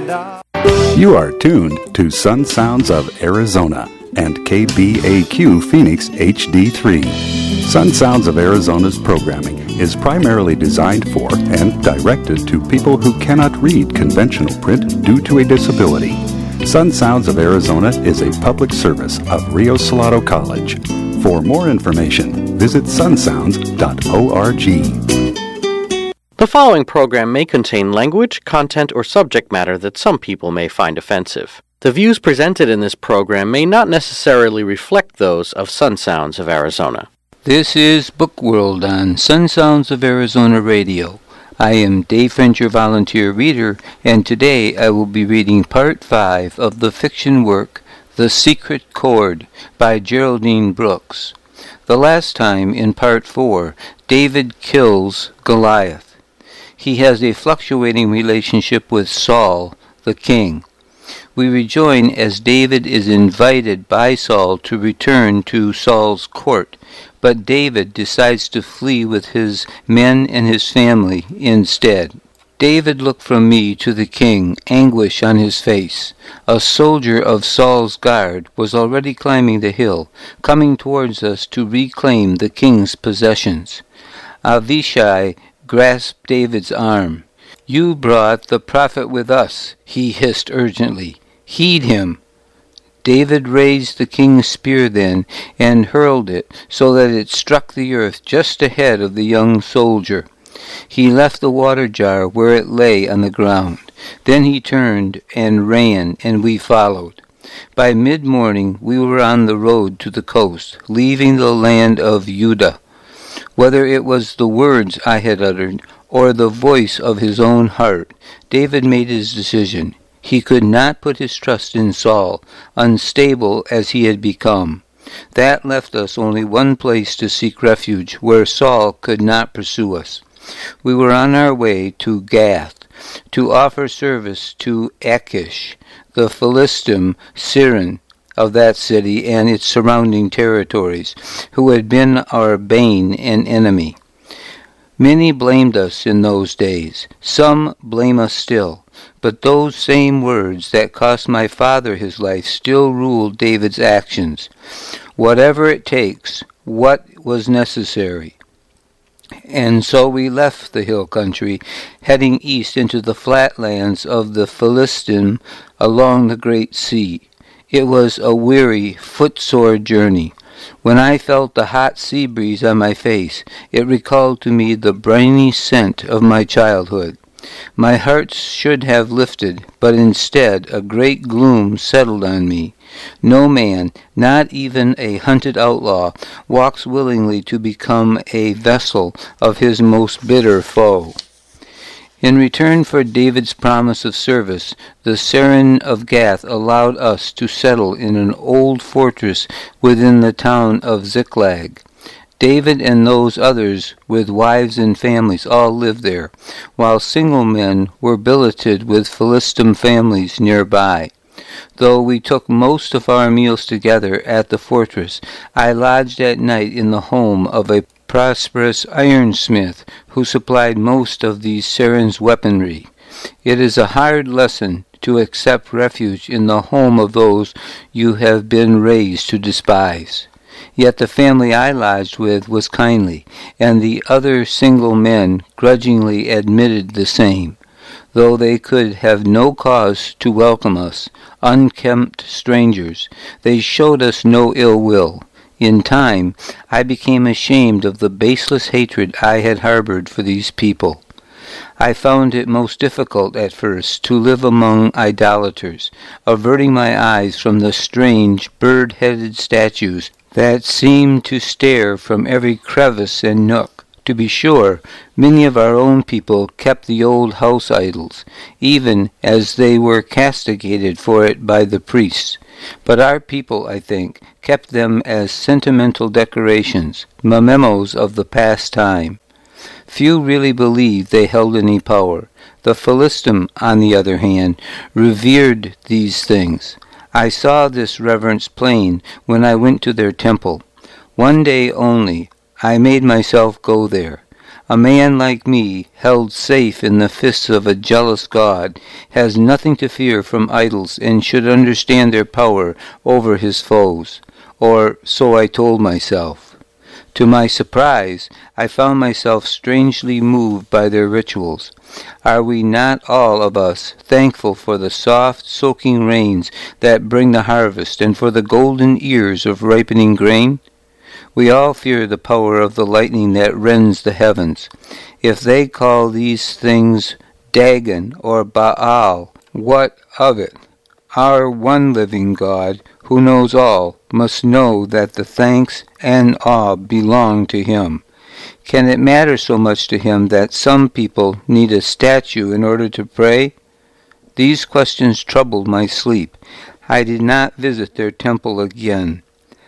You are tuned to Sun Sounds of Arizona and KBAQ Phoenix HD3. Sun Sounds of Arizona's programming is primarily designed for and directed to people who cannot read conventional print due to a disability. Sun Sounds of Arizona is a public service of Rio Salado College. For more information, visit sunsounds.org. The following program may contain language, content, or subject matter that some people may find offensive. The views presented in this program may not necessarily reflect those of Sun Sounds of Arizona. This is Book World on Sun Sounds of Arizona Radio. I am Dave French, your volunteer reader, and today I will be reading Part 5 of the fiction work The Secret Chord by Geraldine Brooks. The last time, in Part 4, David kills Goliath. He has a fluctuating relationship with Saul, the king. We rejoin as David is invited by Saul to return to Saul's court, but David decides to flee with his men and his family instead. David looked from me to the king, anguish on his face. A soldier of Saul's guard was already climbing the hill, coming towards us to reclaim the king's possessions. Avishai grasped David's arm. "You brought the prophet with us," he hissed urgently. "Heed him." David raised the king's spear then and hurled it so that it struck the earth just ahead of the young soldier. He left the water jar where it lay on the ground. Then he turned and ran, and we followed. By mid-morning we were on the road to the coast, leaving the land of Judah. Whether it was the words I had uttered or the voice of his own heart, David made his decision. He could not put his trust in Saul, unstable as he had become. That left us only one place to seek refuge, where Saul could not pursue us. We were on our way to Gath, to offer service to Achish, the Philistine Syrian of that city and its surrounding territories, who had been our bane and enemy. Many blamed us in those days. Some blame us still. But those same words that cost my father his life still ruled David's actions. Whatever it takes, what was necessary. And so we left the hill country, heading east into the flatlands of the Philistine along the Great Sea. It was a weary, footsore journey. When I felt the hot sea breeze on my face, it recalled to me the briny scent of my childhood. My heart should have lifted, but instead a great gloom settled on me. No man, not even a hunted outlaw, walks willingly to become a vessel of his most bitter foe. In return for David's promise of service, the Syrian of Gath allowed us to settle in an old fortress within the town of Ziklag. David and those others with wives and families all lived there, while single men were billeted with Philistine families nearby. Though we took most of our meals together at the fortress, I lodged at night in the home of a prosperous ironsmith who supplied most of the Syrians' weaponry. It is a hard lesson to accept refuge in the home of those you have been raised to despise. Yet the family I lodged with was kindly, and the other single men grudgingly admitted the same. Though they could have no cause to welcome us, unkempt strangers, they showed us no ill will. In time, I became ashamed of the baseless hatred I had harbored for these people. I found it most difficult at first to live among idolaters, averting my eyes from the strange bird-headed statues that seemed to stare from every crevice and nook. To be sure, many of our own people kept the old house idols, even as they were castigated for it by the priests. But our people, I think, kept them as sentimental decorations, mementos of the past time. Few really believed they held any power. The Philistine, on the other hand, revered these things. I saw this reverence plain when I went to their temple. One day only I made myself go there. A man like me, held safe in the fists of a jealous God, has nothing to fear from idols and should understand their power over his foes. Or so I told myself. To my surprise, I found myself strangely moved by their rituals. Are we not all of us thankful for the soft, soaking rains that bring the harvest and for the golden ears of ripening grain? We all fear the power of the lightning that rends the heavens. If they call these things Dagon or Baal, what of it? Our one living God, who knows all, must know that the thanks and awe belong to him. Can it matter so much to him that some people need a statue in order to pray? These questions troubled my sleep. I did not visit their temple again.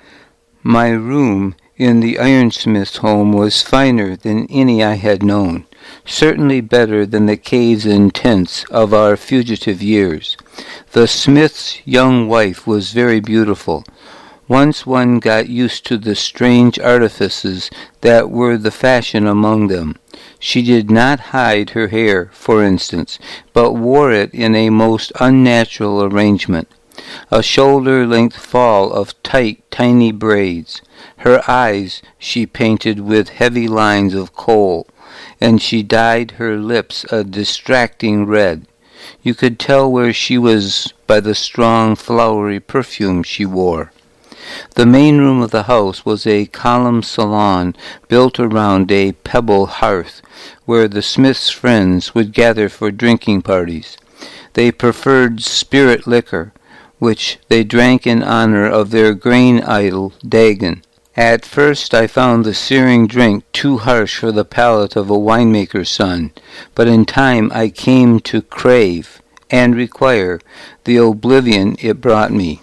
My room in the ironsmith's home was finer than any I had known, certainly better than the caves and tents of our fugitive years. The smith's young wife was very beautiful. Once one got used to the strange artifices that were the fashion among them. She did not hide her hair, for instance, but wore it in a most unnatural arrangement. A shoulder-length fall of tight, tiny braids. Her eyes she painted with heavy lines of kohl, and she dyed her lips a distracting red. You could tell where she was by the strong, flowery perfume she wore. The main room of the house was a columned salon built around a pebble hearth, where the smith's friends would gather for drinking parties. They preferred spirit liquor, which they drank in honor of their grain idol, Dagon. At first I found the searing drink too harsh for the palate of a winemaker's son, but in time I came to crave and require the oblivion it brought me.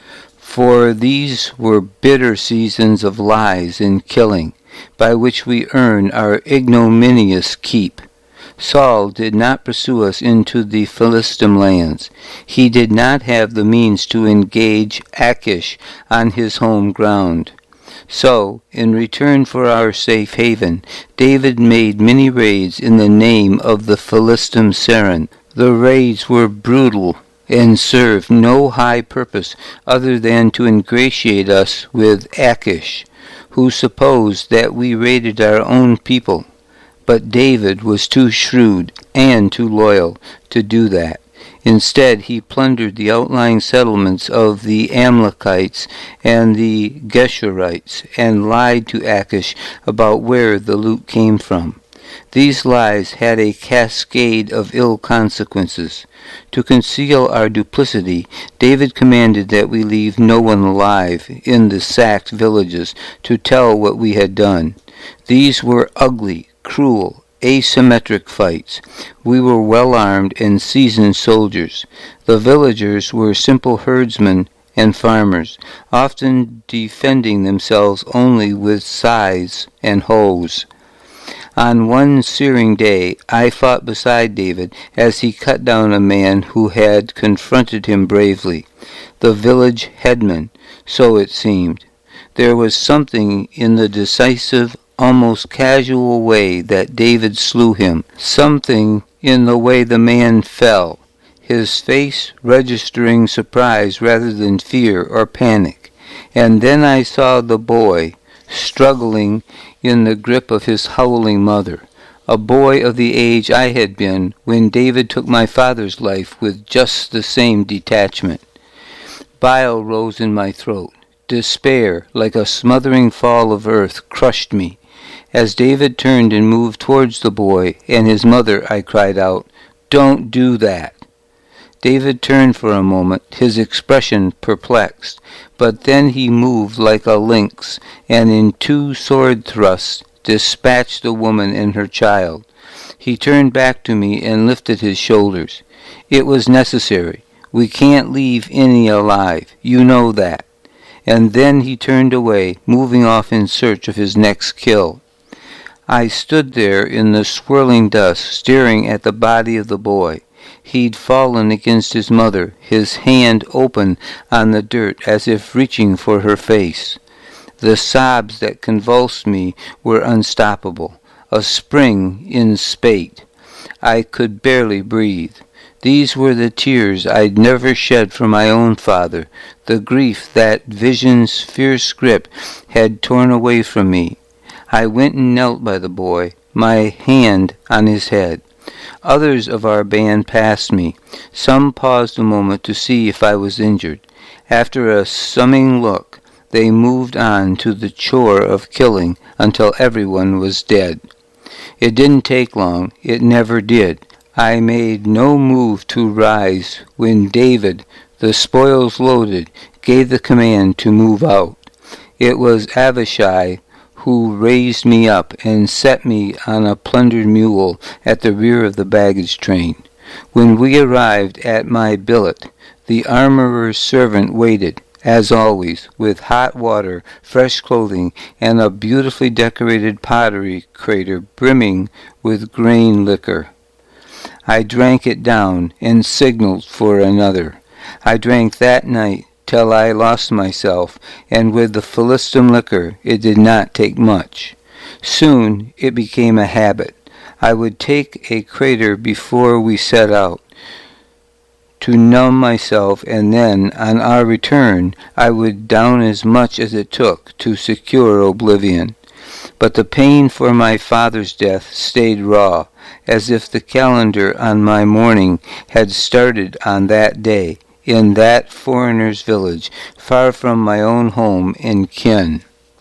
For these were bitter seasons of lies and killing, by which we earn our ignominious keep. Saul did not pursue us into the Philistine lands. He did not have the means to engage Achish on his home ground. So, in return for our safe haven, David made many raids in the name of the Philistine Seren. The raids were brutal and served no high purpose other than to ingratiate us with Achish, who supposed that we raided our own people. But David was too shrewd and too loyal to do that. Instead, he plundered the outlying settlements of the Amalekites and the Geshurites and lied to Achish about where the loot came from. These lies had a cascade of ill consequences. To conceal our duplicity, David commanded that we leave no one alive in the sacked villages to tell what we had done. These were ugly, cruel, asymmetric fights. We were well armed and seasoned soldiers. The villagers were simple herdsmen and farmers, often defending themselves only with scythes and hoes. On one searing day, I fought beside David as he cut down a man who had confronted him bravely, the village headman, so it seemed. There was something in the decisive, almost casual way that David slew him, something in the way the man fell, his face registering surprise rather than fear or panic. And then I saw the boy struggling in the grip of his howling mother, a boy of the age I had been when David took my father's life with just the same detachment. Bile rose in my throat. Despair, like a smothering fall of earth, crushed me. As David turned and moved towards the boy and his mother, I cried out, "Don't do that!" David turned for a moment, his expression perplexed, but then he moved like a lynx, and in 2 sword thrusts dispatched the woman and her child. He turned back to me and lifted his shoulders. "It was necessary. We can't leave any alive. You know that." And then he turned away, moving off in search of his next kill. I stood there in the swirling dust, staring at the body of the boy. He'd fallen against his mother, his hand open on the dirt as if reaching for her face. The sobs that convulsed me were unstoppable. a spring in spate. I could barely breathe. These were the tears I'd never shed for my own father, the grief that vision's fierce grip had torn away from me. I went and knelt by the boy, my hand on his head. Others of our band passed me. Some paused a moment to see if I was injured. After a summing look, they moved on to the chore of killing until everyone was dead. It didn't take long. It never did. I made no move to rise when David, the spoils loaded, gave the command to move out. It was Abishai who raised me up and set me on a plundered mule at the rear of the baggage train. When we arrived at my billet, the armorer's servant waited, as always, with hot water, fresh clothing, and a beautifully decorated pottery crater brimming with grain liquor. I drank it down and signaled for another. I drank that night till I lost myself, and with the Philistim liquor it did not take much. Soon it became a habit. I would take a crater before we set out to numb myself, and then, on our return, I would down as much as it took to secure oblivion. But the pain for my father's death stayed raw, as if the calendar on my mourning had started on that day, in that foreigner's village, far from my own home and kin.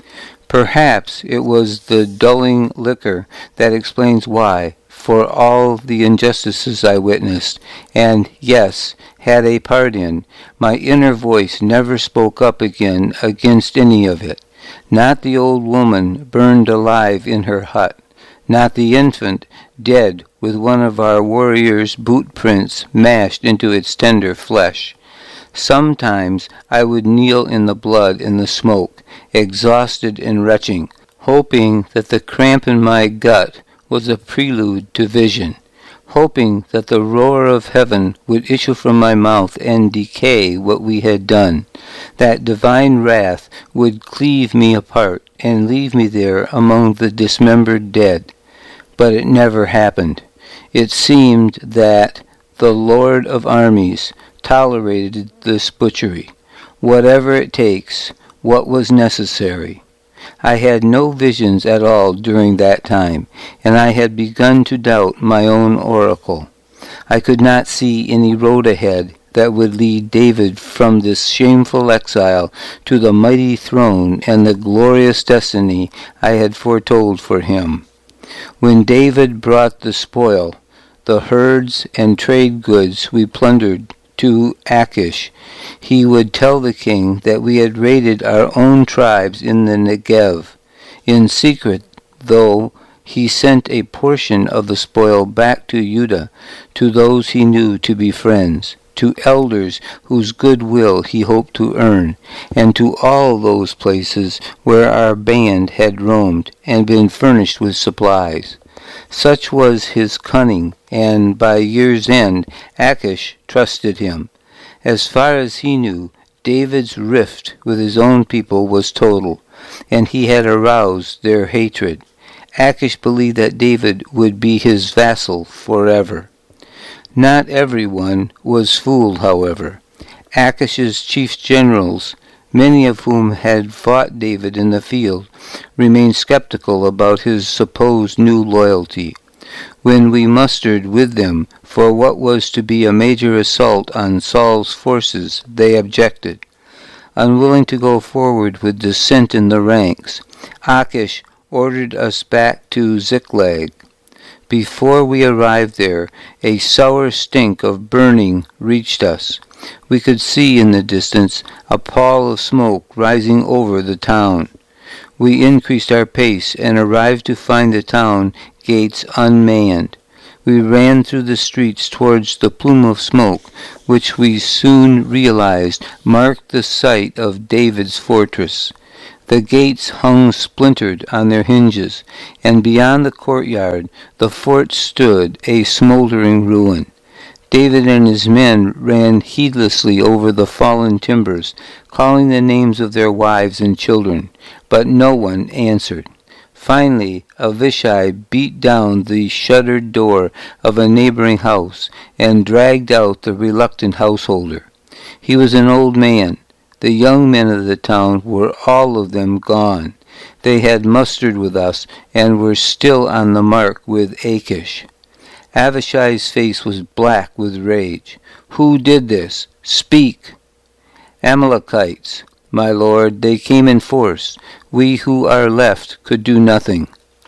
Perhaps it was the dulling liquor that explains why, for all the injustices I witnessed, and, yes, had a part in, my inner voice never spoke up again against any of it. Not the old woman burned alive in her hut, not the infant dead with one of our warriors' boot prints mashed into its tender flesh. Sometimes I would kneel in the blood and the smoke, exhausted and retching, hoping that the cramp in my gut was a prelude to vision, hoping that the roar of heaven would issue from my mouth and decay what we had done, that divine wrath would cleave me apart and leave me there among the dismembered dead. But it never happened. It seemed that the Lord of armies tolerated this butchery, whatever it takes, what was necessary. I had no visions at all during that time, and I had begun to doubt my own oracle. I could not see any road ahead that would lead David from this shameful exile to the mighty throne and the glorious destiny I had foretold for him. When David brought the spoil, the herds and trade goods we plundered, to Achish, he would tell the king that we had raided our own tribes in the Negev. In secret, though, he sent a portion of the spoil back to Judah, to those he knew to be friends, to elders whose goodwill he hoped to earn, and to all those places where our band had roamed and been furnished with supplies. Such was his cunning, and by year's end Achish trusted him. As far as he knew, David's rift with his own people was total, and he had aroused their hatred. Achish believed that David would be his vassal forever. Not everyone was fooled, however. Achish's chief generals, many of whom had fought David in the field, remained skeptical about his supposed new loyalty. When we mustered with them for what was to be a major assault on Saul's forces, they objected. Unwilling to go forward with dissent in the ranks, Achish ordered us back to Ziklag. Before we arrived there, a sour stink of burning reached us. We could see in the distance a pall of smoke rising over the town. We increased our pace and arrived to find the town gates unmanned. We ran through the streets towards the plume of smoke, which we soon realized marked the site of David's fortress. The gates hung splintered on their hinges, and beyond the courtyard the fort stood a smoldering ruin. David and his men ran heedlessly over the fallen timbers, calling the names of their wives and children, but no one answered. Finally, Avishai beat down the shuttered door of a neighboring house and dragged out the reluctant householder. He was an old man. The young men of the town were all of them gone. They had mustered with us and were still on the mark with Achish. Avishai's face was black with rage. "Who did this? Speak!" "Amalekites, my lord, they came in force. We who are left could do nothing."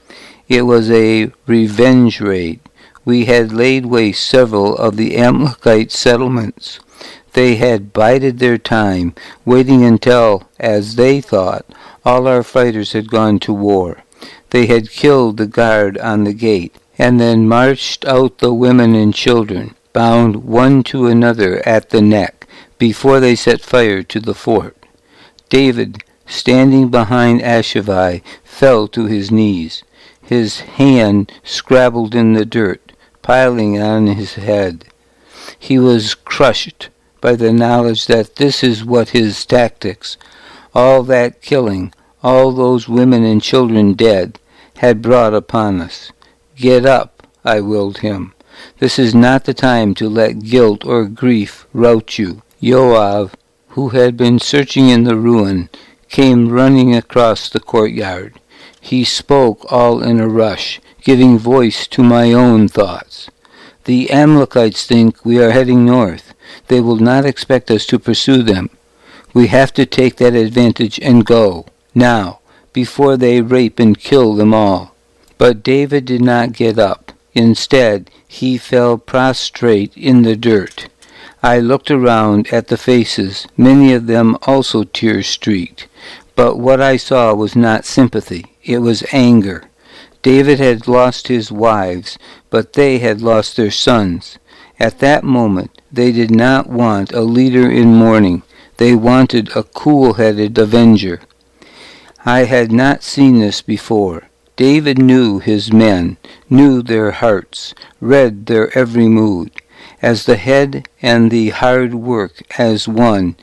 It was a revenge raid. We had laid waste several of the Amalekite settlements. They had bided their time, waiting until, as they thought, all our fighters had gone to war. They had killed the guard on the gate, and then marched out the women and children, bound one to another at the neck, before they set fire to the fort. David, standing behind Ashavai, fell to his knees. His hand scrabbled in the dirt, piling on his head. He was crushed by the knowledge that this is what his tactics, all that killing, all those women and children dead, had brought upon us. "Get up," I willed him. "This is not the time to let guilt or grief rout you." Joab, who had been searching in the ruin, came running across the courtyard. He spoke all in a rush, giving voice to my own thoughts. "The Amalekites think we are heading north. They will not expect us to pursue them. We have to take that advantage and go, now, before they rape and kill them all." But David did not get up. Instead, he fell prostrate in the dirt. I looked around at the faces, many of them also tear-streaked. But what I saw was not sympathy. It was anger. David had lost his wives, but they had lost their sons. At that moment, they did not want a leader in mourning. They wanted a cool-headed avenger. I had not seen this before. David knew his men, knew their hearts, read their every mood. As the head and the hard work as one,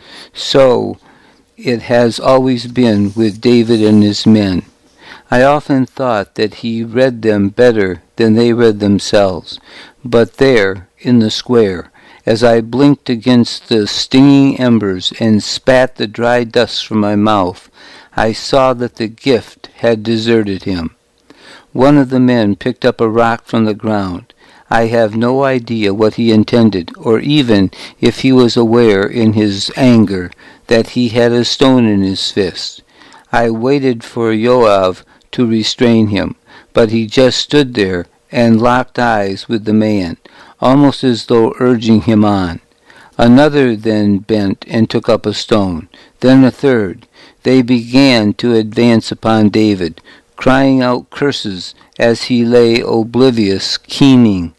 so it has always been with David and his men. I often thought that he read them better than they read themselves. But there, in the square, as I blinked against the stinging embers and spat the dry dust from my mouth, I saw that the gift had deserted him. One of the men picked up a rock from the ground. I have no idea what he intended, or even if he was aware in his anger that he had a stone in his fist. I waited for Joab to restrain him, but he just stood there and locked eyes with the man, almost as though urging him on. Another then bent and took up a stone, then a third. They began to advance upon David, crying out curses as he lay oblivious, keening.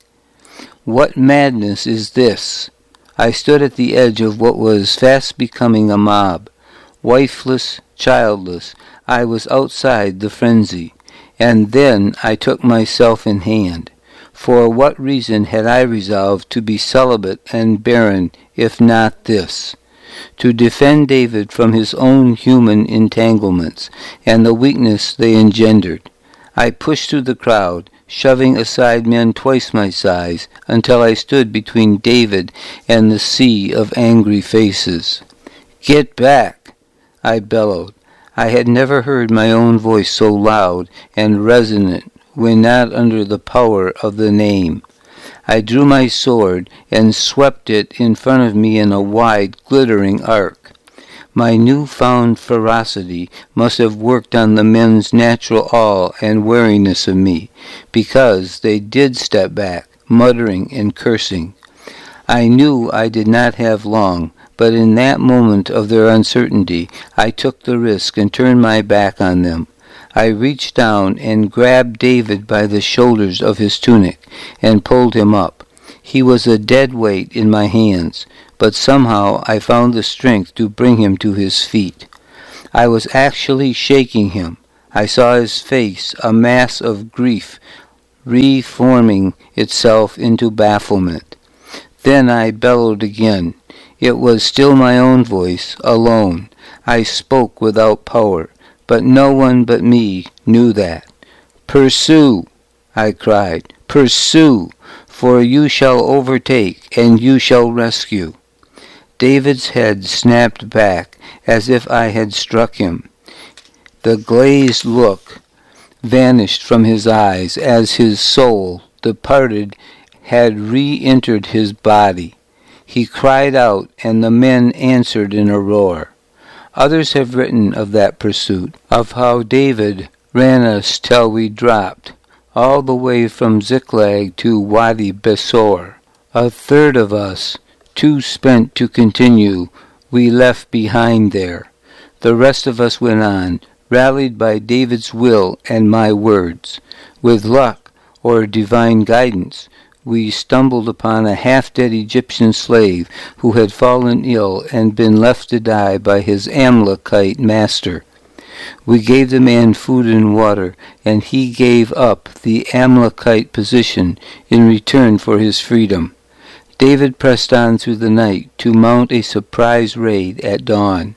What madness is this? I stood at the edge of what was fast becoming a mob. Wifeless, childless, I was outside the frenzy. And then I took myself in hand. For what reason had I resolved to be celibate and barren, if not this? To defend David from his own human entanglements, and the weakness they engendered. I pushed through the crowd, shoving aside men twice my size, until I stood between David and the sea of angry faces. "Get back!" I bellowed. I had never heard my own voice so loud and resonant when not under the power of the name. I drew my sword and swept it in front of me in a wide, glittering arc. My new-found ferocity must have worked on the men's natural awe and wariness of me, because they did step back, muttering and cursing. I knew I did not have long, but in that moment of their uncertainty, I took the risk and turned my back on them. I reached down and grabbed David by the shoulders of his tunic and pulled him up. He was a dead weight in my hands, but somehow I found the strength to bring him to his feet. I was actually shaking him. I saw his face, a mass of grief, reforming itself into bafflement. Then I bellowed again. It was still my own voice, alone. I spoke without power, but no one but me knew that. "Pursue," I cried, "pursue, for you shall overtake, and you shall rescue." David's head snapped back as if I had struck him. The glazed look vanished from his eyes as his soul, departed, had re-entered his body. He cried out, and the men answered in a roar. Others have written of that pursuit, of how David ran us till we dropped, all the way from Ziklag to Wadi Besor. A third of us, too spent to continue, we left behind there. The rest of us went on, rallied by David's will and my words. With luck, or divine guidance, we stumbled upon a half-dead Egyptian slave who had fallen ill and been left to die by his Amalekite master. We gave the man food and water, and he gave up the Amalekite position in return for his freedom. David pressed on through the night to mount a surprise raid at dawn.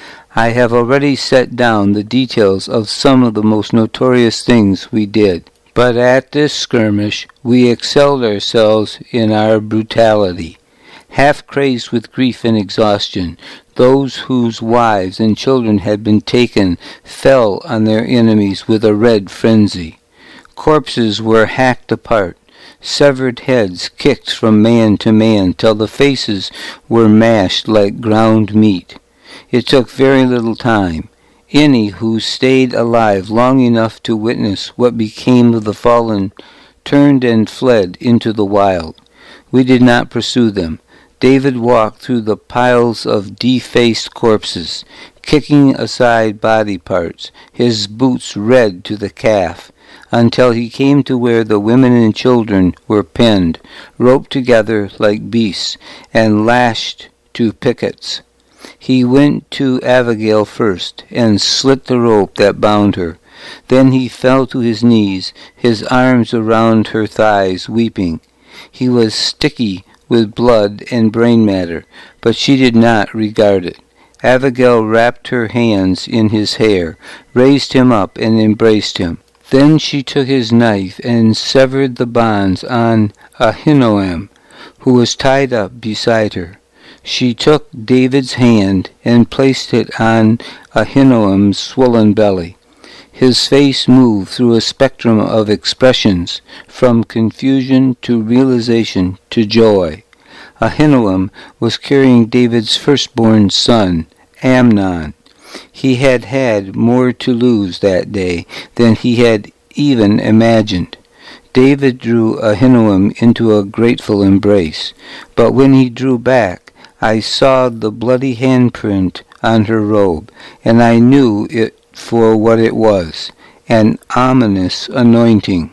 I have already set down the details of some of the most notorious things we did, but at this skirmish we excelled ourselves in our brutality. Half crazed with grief and exhaustion, those whose wives and children had been taken fell on their enemies with a red frenzy. Corpses were hacked apart, severed heads kicked from man to man till the faces were mashed like ground meat. It took very little time. Any who stayed alive long enough to witness what became of the fallen turned and fled into the wild. We did not pursue them. David walked through the piles of defaced corpses, kicking aside body parts, his boots red to the calf, until he came to where the women and children were penned, roped together like beasts, and lashed to pickets. He went to Abigail first, and slit the rope that bound her. Then he fell to his knees, his arms around her thighs, weeping. He was sticky with blood and brain matter, but she did not regard it. Abigail wrapped her hands in his hair, raised him up, and embraced him. Then she took his knife and severed the bonds on Ahinoam, who was tied up beside her. She took David's hand and placed it on Ahinoam's swollen belly. His face moved through a spectrum of expressions, from confusion to realization to joy. Ahinoam was carrying David's firstborn son, Amnon. He had had more to lose that day than he had even imagined. David drew Ahinoam into a grateful embrace, but when he drew back, I saw the bloody handprint on her robe, and I knew it for what it was, an ominous anointing.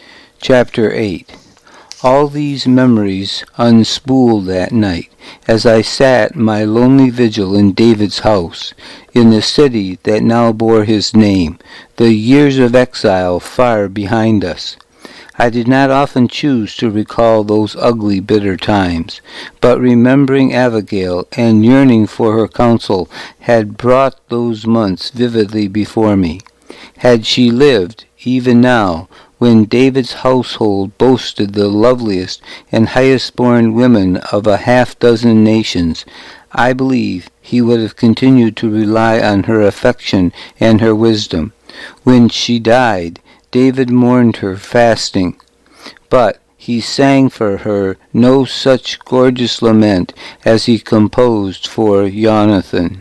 Chapter 8. All these memories unspooled that night, as I sat my lonely vigil in David's house, in the city that now bore his name, the years of exile far behind us. I did not often choose to recall those ugly, bitter times, but remembering Abigail and yearning for her counsel had brought those months vividly before me. Had she lived, even now, when David's household boasted the loveliest and highest-born women of a half-dozen nations, I believe he would have continued to rely on her affection and her wisdom. When she died, David mourned her fasting, but he sang for her no such gorgeous lament as he composed for Jonathan.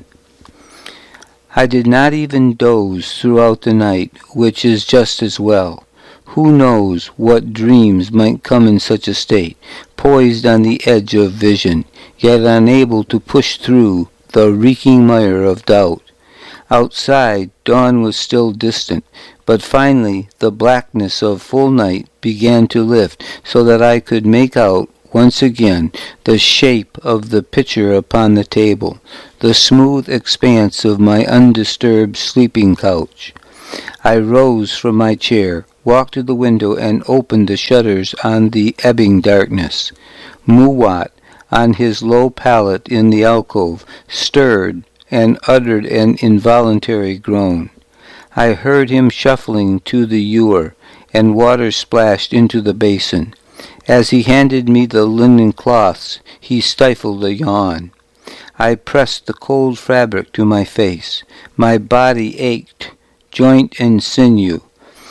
I did not even doze throughout the night, which is just as well. Who knows what dreams might come in such a state, poised on the edge of vision, yet unable to push through the reeking mire of doubt. Outside, dawn was still distant, but finally the blackness of full night began to lift so that I could make out, once again, the shape of the pitcher upon the table, the smooth expanse of my undisturbed sleeping couch. I rose from my chair, walked to the window, and opened the shutters on the ebbing darkness. Muwat, on his low pallet in the alcove, stirred and uttered an involuntary groan. I heard him shuffling to the ewer, and water splashed into the basin. As he handed me the linen cloths, he stifled a yawn. I pressed the cold fabric to my face. My body ached, joint and sinew.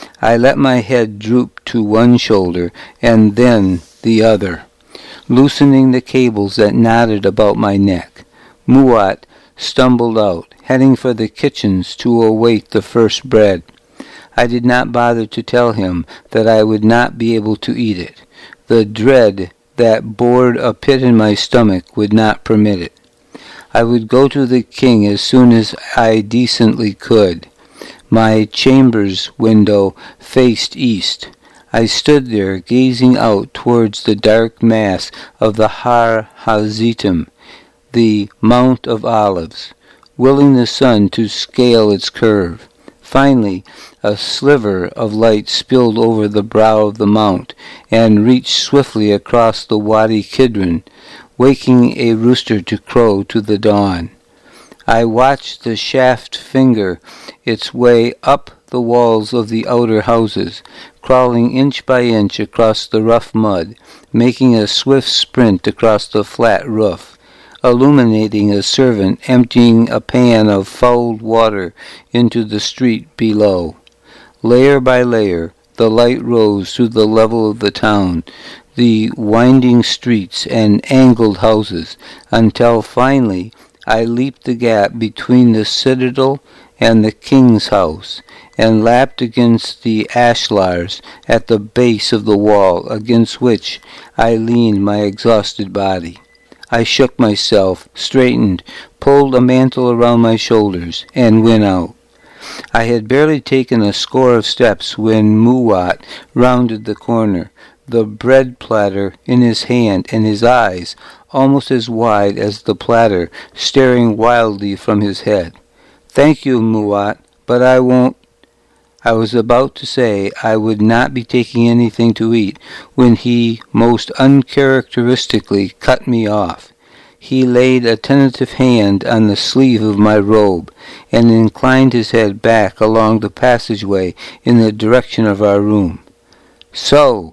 I let my head droop to one shoulder, and then the other, loosening the cables that knotted about my neck. Muat stumbled out, heading for the kitchens to await the first bread. I did not bother to tell him that I would not be able to eat it. The dread that bored a pit in my stomach would not permit it. I would go to the king as soon as I decently could. My chamber's window faced east. I stood there, gazing out towards the dark mass of the Har Hazitim, the Mount of Olives, willing the sun to scale its curve. Finally, a sliver of light spilled over the brow of the mount and reached swiftly across the Wadi Kidron, waking a rooster to crow to the dawn. I watched the shaft finger its way up the walls of the outer houses, crawling inch by inch across the rough mud, making a swift sprint across the flat roof, illuminating a servant emptying a pan of fouled water into the street below. Layer by layer, the light rose to the level of the town, the winding streets and angled houses, until finally I leaped the gap between the citadel and the king's house, and lapped against the ashlars at the base of the wall against which I leaned my exhausted body. I shook myself, straightened, pulled a mantle around my shoulders, and went out. I had barely taken a score of steps when Muat rounded the corner, the bread platter in his hand and his eyes almost as wide as the platter staring wildly from his head. "Thank you, Muat, but I won't—" I was about to say I would not be taking anything to eat when he most uncharacteristically cut me off. He laid a tentative hand on the sleeve of my robe and inclined his head back along the passageway in the direction of our room. "So,"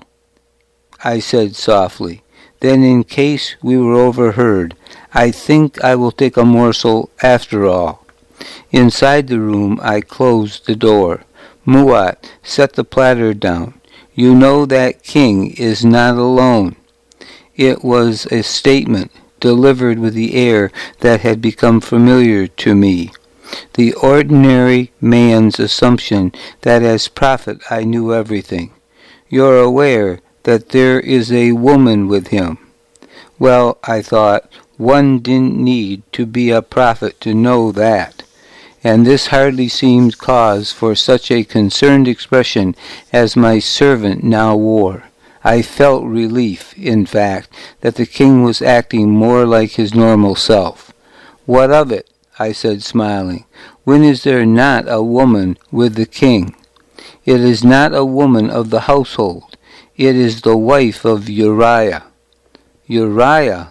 I said softly, "then in case we were overheard, I think I will take a morsel after all." Inside the room I closed the door. Muat set the platter down. "You know that king is not alone." It was a statement delivered with the air that had become familiar to me, the ordinary man's assumption that as prophet I knew everything. "You're aware that there is a woman with him." Well, I thought, one didn't need to be a prophet to know that, and this hardly seemed cause for such a concerned expression as my servant now wore. I felt relief, in fact, that the king was acting more like his normal self. "What of it?" I said, smiling. "When is there not a woman with the king? It is not a woman of the household. It is the wife of Uriah." "Uriah?"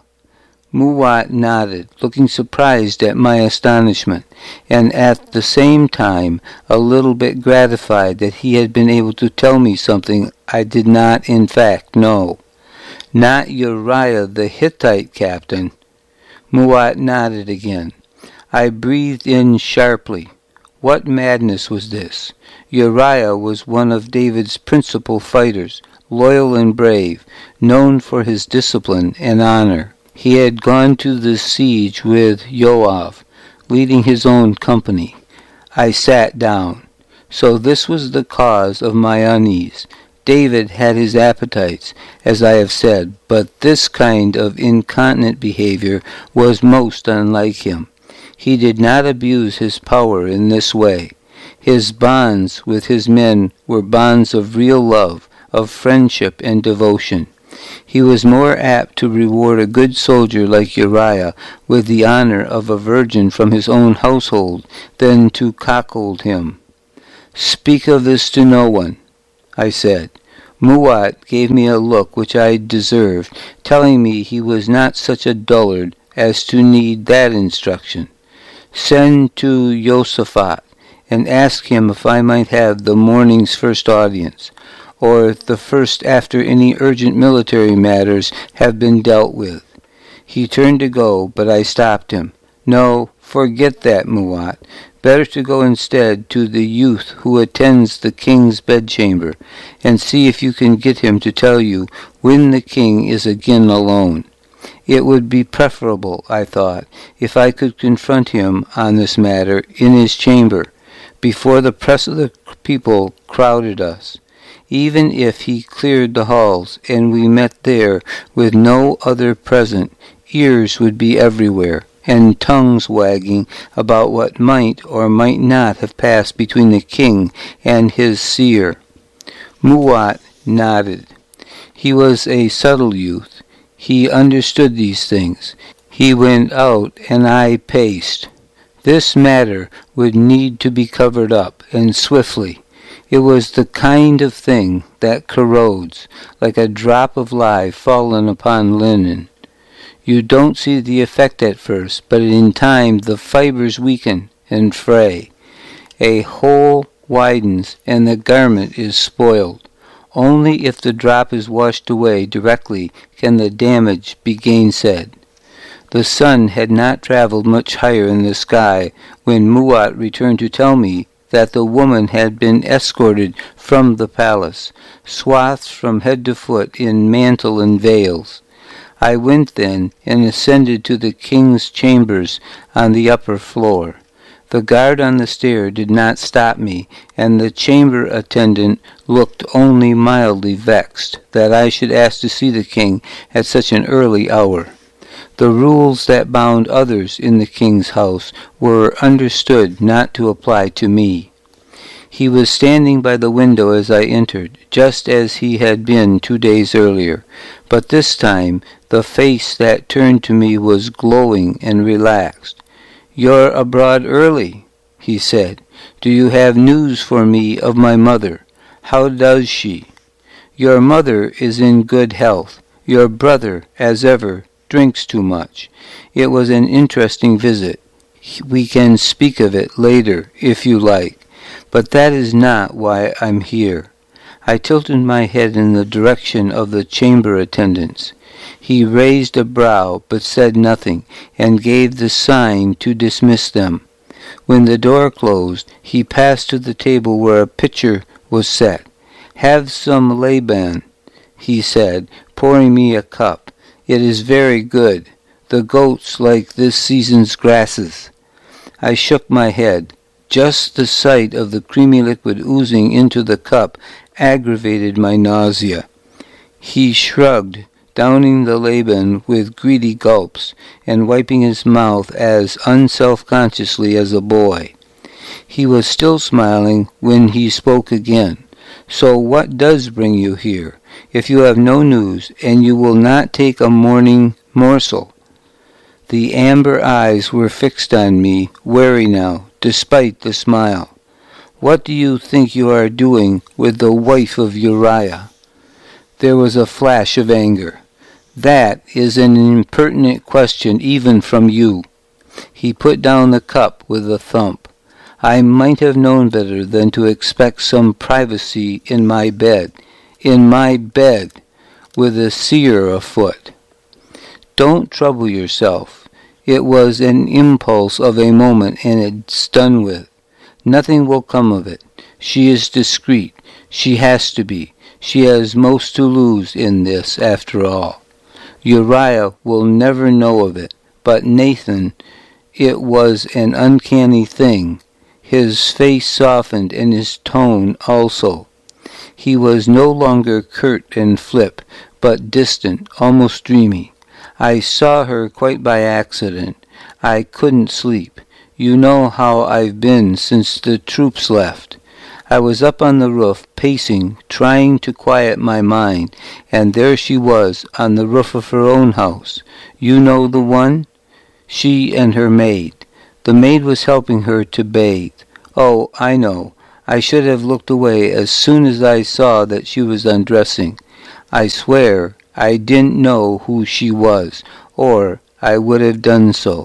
Muat nodded, looking surprised at my astonishment, and at the same time a little bit gratified that he had been able to tell me something I did not in fact know. "Not Uriah the Hittite, Captain." Muat nodded again. I breathed in sharply. What madness was this? Uriah was one of David's principal fighters, loyal and brave, known for his discipline and honor. He had gone to the siege with Joab, leading his own company. I sat down. So this was the cause of my unease. David had his appetites, as I have said, but this kind of incontinent behavior was most unlike him. He did not abuse his power in this way. His bonds with his men were bonds of real love, of friendship and devotion. He was more apt to reward a good soldier like Uriah with the honor of a virgin from his own household than to cuckold him. "Speak of this to no one," I said. Muat gave me a look which I deserved, telling me he was not such a dullard as to need that instruction. "Send to Josaphat and ask him if I might have the morning's first audience, or the first after any urgent military matters have been dealt with. He turned to go, but I stopped him. No, forget that, Muat. Better to go instead to the youth who attends the king's bedchamber, and see if you can get him to tell you when the king is again alone. It would be preferable, I thought, if I could confront him on this matter in his chamber, before the press of the people crowded us. Even if he cleared the halls, and we met there with no other present, ears would be everywhere, and tongues wagging about what might or might not have passed between the king and his seer. Muat nodded. He was a subtle youth. He understood these things. He went out, and I paced. This matter would need to be covered up, and swiftly. It was the kind of thing that corrodes, like a drop of lye fallen upon linen. You don't see the effect at first, but in time the fibers weaken and fray. A hole widens, and the garment is spoiled. Only if the drop is washed away directly can the damage be gainsaid. The sun had not traveled much higher in the sky when Muat returned to tell me that the woman had been escorted from the palace, swathed from head to foot in mantle and veils. I went then and ascended to the king's chambers on the upper floor. The guard on the stair did not stop me, and the chamber attendant looked only mildly vexed that I should ask to see the king at such an early hour. The rules that bound others in the king's house were understood not to apply to me. He was standing by the window as I entered, just as he had been 2 days earlier, but this time the face that turned to me was glowing and relaxed. "You're abroad early," he said. "Do you have news for me of my mother? How does she?" "Your mother is in good health. Your brother, as ever, drinks too much. It was an interesting visit. We can speak of it later, if you like. But that is not why I'm here." I tilted my head in the direction of the chamber attendants. He raised a brow, but said nothing, and gave the sign to dismiss them. When the door closed, he passed to the table where a pitcher was set. "Have some Laban," he said, pouring me a cup. "It is very good. The goats like this season's grasses." I shook my head. Just the sight of the creamy liquid oozing into the cup aggravated my nausea. He shrugged, downing the Laban with greedy gulps, and wiping his mouth as unself-consciously as a boy. He was still smiling when he spoke again. "So what does bring you here, if you have no news, and you will not take a morning morsel?" The amber eyes were fixed on me, wary now, despite the smile. "What do you think you are doing with the wife of Uriah?" There was a flash of anger. "That is an impertinent question even from you." He put down the cup with a thump. "I might have known better than to expect some privacy in my bed. In my bed, with a seer afoot." "Don't trouble yourself. It was an impulse of a moment, and it's done with. Nothing will come of it. She is discreet. She has to be. She has most to lose in this, after all. Uriah will never know of it, but Nathan, it was an uncanny thing. His face softened, and his tone also. He was no longer curt and flip, but distant, almost dreamy. I saw her quite by accident. I couldn't sleep. You know how I've been since the troops left. I was up on the roof, pacing, trying to quiet my mind, and there she was, on the roof of her own house. You know the one? She and her maid. The maid was helping her to bathe. Oh, I know. I should have looked away as soon as I saw that she was undressing. I swear I didn't know who she was, or I would have done so.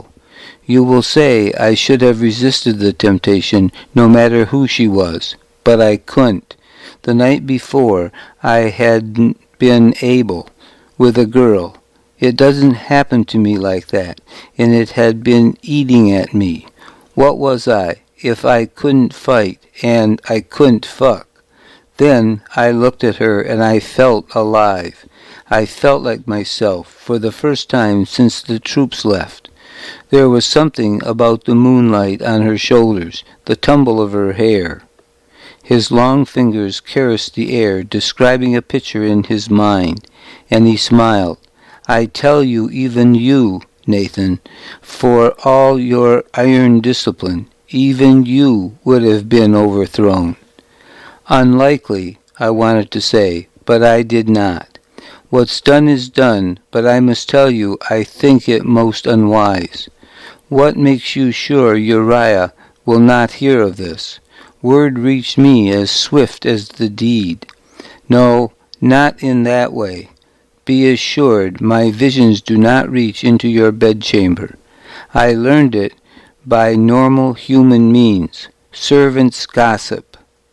You will say I should have resisted the temptation, no matter who she was, but I couldn't. The night before, I had been able, with a girl. It doesn't happen to me like that, and it had been eating at me. What was I, if I couldn't fight, and I couldn't fuck? Then I looked at her, and I felt alive. I felt like myself, for the first time since the troops left. There was something about the moonlight on her shoulders, the tumble of her hair. His long fingers caressed the air, describing a picture in his mind, and he smiled. I tell you, even you, Nathan, for all your iron discipline, even you would have been overthrown. Unlikely, I wanted to say, but I did not. What's done is done, but I must tell you I think it most unwise. What makes you sure Uriah will not hear of this? Word reached me as swift as the deed. No, not in that way. Be assured my visions do not reach into your bedchamber. I learned it by normal human means, servants' gossip.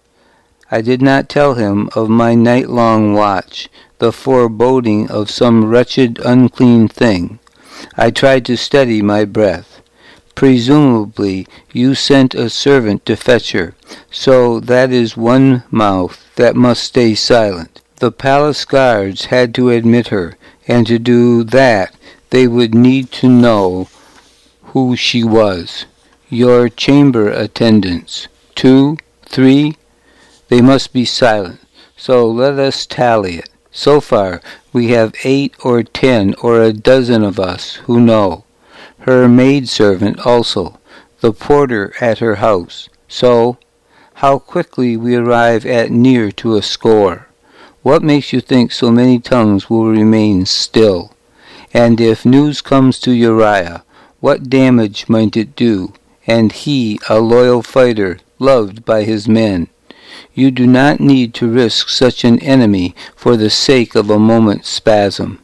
I did not tell him of my night-long watch, the foreboding of some wretched, unclean thing. I tried to steady my breath. Presumably you sent a servant to fetch her, so that is one mouth that must stay silent. The palace guards had to admit her, and to do that they would need to know who she was. Your chamber attendants, 2, 3, they must be silent, so let us tally it. So far we have 8 or 10 or a dozen of us who know. Her maidservant also, the porter at her house. So, how quickly we arrive at near to a score. What makes you think so many tongues will remain still? And if news comes to Uriah, what damage might it do? And he, a loyal fighter, loved by his men. You do not need to risk such an enemy for the sake of a moment's spasm.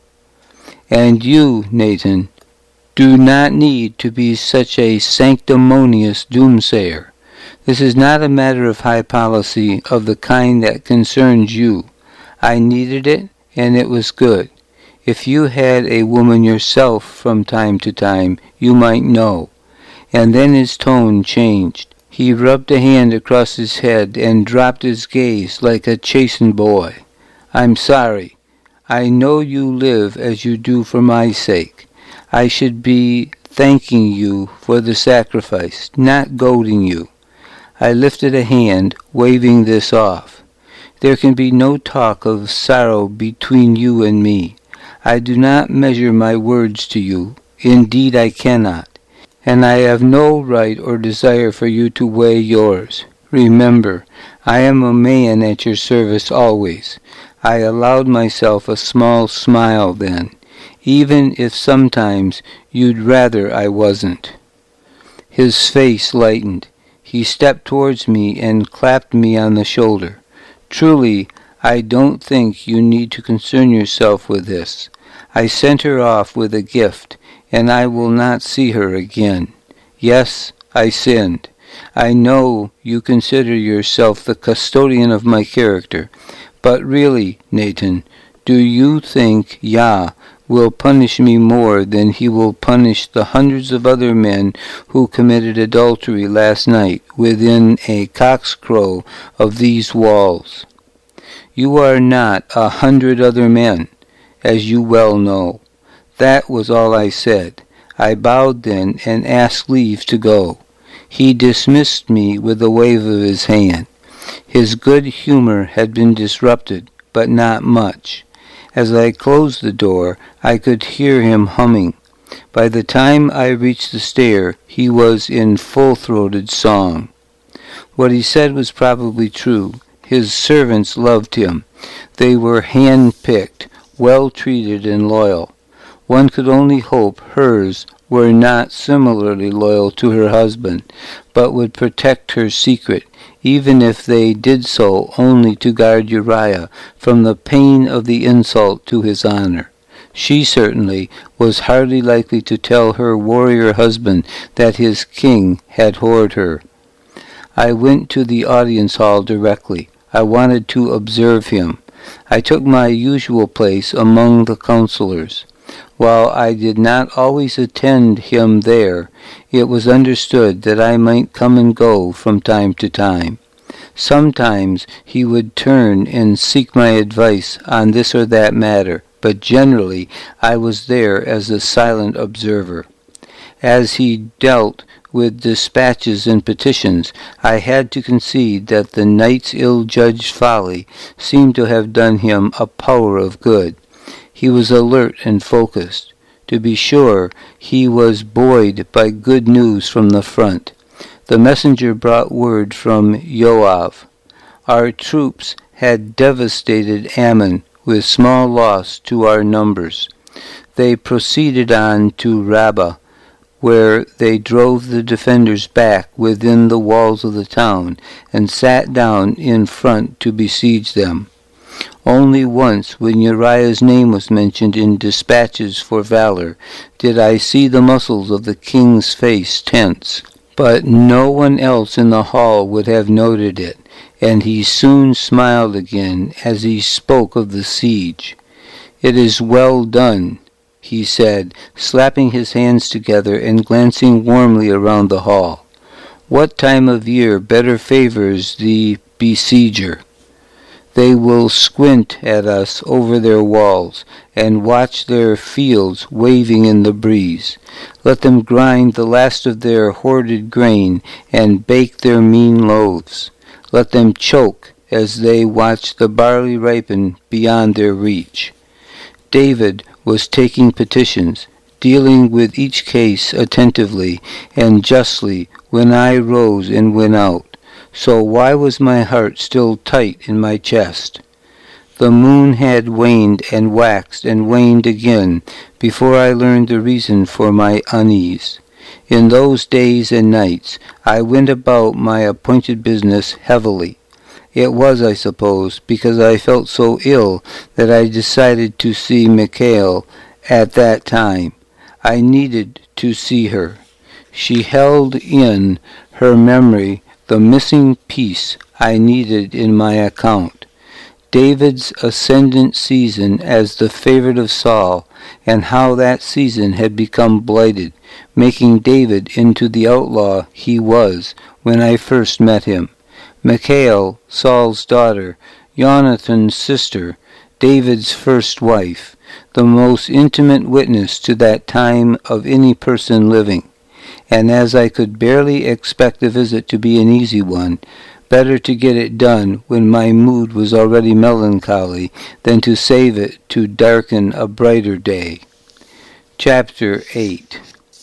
And you, Nathan, do not need to be such a sanctimonious doomsayer. This is not a matter of high policy of the kind that concerns you. I needed it, and it was good. If you had a woman yourself from time to time, you might know. And then his tone changed. He rubbed a hand across his head and dropped his gaze like a chastened boy. I'm sorry. I know you live as you do for my sake. I should be thanking you for the sacrifice, not goading you. I lifted a hand, waving this off. There can be no talk of sorrow between you and me. I do not measure my words to you. Indeed, I cannot. And I have no right or desire for you to weigh yours. Remember, I am a man at your service always. I allowed myself a small smile then, even if sometimes you'd rather I wasn't. His face lightened. He stepped towards me and clapped me on the shoulder. Truly, I don't think you need to concern yourself with this. I sent her off with a gift, and I will not see her again. Yes, I sinned. I know you consider yourself the custodian of my character, but really, Nathan, do you think Yah will punish me more than he will punish the hundreds of other men who committed adultery last night within a cock's crow of these walls? You are not 100 other men, as you well know. That was all I said. I bowed then and asked leave to go. He dismissed me with a wave of his hand. His good humor had been disrupted, but not much. As I closed the door, I could hear him humming. By the time I reached the stair, he was in full-throated song. What he said was probably true. His servants loved him. They were hand-picked, well-treated and loyal. One could only hope hers were not similarly loyal to her husband, but would protect her secret, even if they did so only to guard Uriah from the pain of the insult to his honor. She certainly was hardly likely to tell her warrior husband that his king had whored her. I went to the audience hall directly. I wanted to observe him. I took my usual place among the counselors. While I did not always attend him there, it was understood that I might come and go from time to time. Sometimes he would turn and seek my advice on this or that matter, but generally I was there as a silent observer. As he dealt with dispatches and petitions, I had to concede that the knight's ill-judged folly seemed to have done him a power of good. He was alert and focused. To be sure, he was buoyed by good news from the front. The messenger brought word from Joab. Our troops had devastated Ammon with small loss to our numbers. They proceeded on to Rabbah, where they drove the defenders back within the walls of the town and sat down in front to besiege them. Only once, when Uriah's name was mentioned in dispatches for valor, did I see the muscles of the king's face tense. But no one else in the hall would have noted it, and he soon smiled again as he spoke of the siege. "It is well done," he said, slapping his hands together and glancing warmly around the hall. "What time of year better favors the besieger? They will squint at us over their walls and watch their fields waving in the breeze. Let them grind the last of their hoarded grain and bake their mean loaves. Let them choke as they watch the barley ripen beyond their reach." David was taking petitions, dealing with each case attentively and justly when I rose and went out. So why was my heart still tight in my chest? The moon had waned and waxed and waned again before I learned the reason for my unease. In those days and nights I went about my appointed business heavily. It was, I suppose, because I felt so ill that I decided to see Michal at that time. I needed to see her. She held in her memory the missing piece I needed in my account. David's ascendant season as the favorite of Saul, and how that season had become blighted, making David into the outlaw he was when I first met him. Michal, Saul's daughter, Jonathan's sister, David's first wife, the most intimate witness to that time of any person living. And as I could barely expect the visit to be an easy one, better to get it done when my mood was already melancholy than to save it to darken a brighter day. Chapter 8.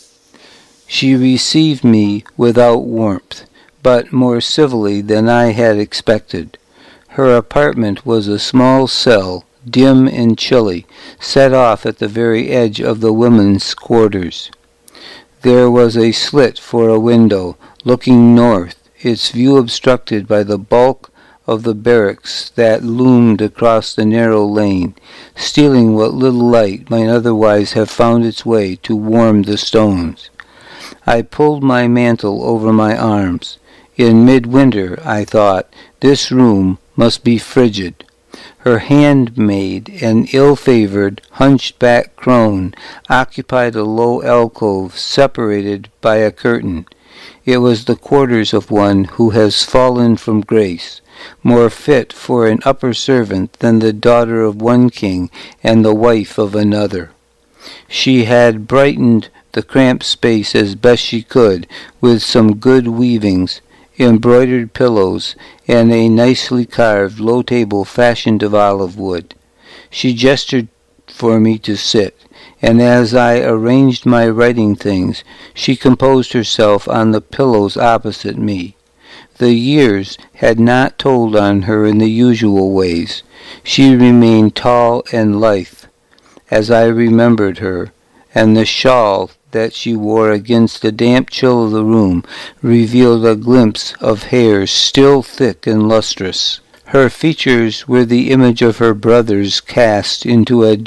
She received me without warmth, but more civilly than I had expected. Her apartment was a small cell, dim and chilly, set off at the very edge of the women's quarters. There was a slit for a window, looking north, its view obstructed by the bulk of the barracks that loomed across the narrow lane, stealing what little light might otherwise have found its way to warm the stones. I pulled my mantle over my arms. In midwinter, I thought, this room must be frigid. Her handmaid, an ill-favored, hunchback crone, occupied a low alcove separated by a curtain. It was the quarters of one who has fallen from grace, more fit for an upper servant than the daughter of one king and the wife of another. She had brightened the cramped space as best she could with some good weavings, embroidered pillows, and a nicely carved low table fashioned of olive wood. She gestured for me to sit, and as I arranged my writing things, she composed herself on the pillows opposite me. The years had not told on her in the usual ways. She remained tall and lithe, as I remembered her, and the shawl that she wore against the damp chill of the room revealed a glimpse of hair still thick and lustrous. Her features were the image of her brothers cast into a